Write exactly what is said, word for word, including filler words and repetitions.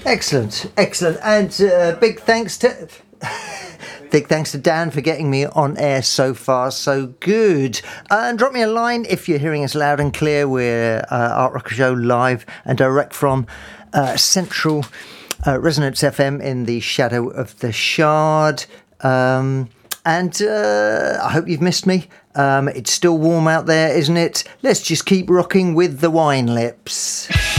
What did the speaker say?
Excellent, excellent. And uh, big thanks to... Big thanks to Dan for getting me on air so far, so good. Uh, and drop me a line if you're hearing us loud and clear. We're uh, Art Rocker Show live and direct from uh, Central uh, Resonance F M in the shadow of the Shard. Um, and uh, I hope you've missed me. Um, it's still warm out there, isn't it? Let's just keep rocking with the Wine Lips.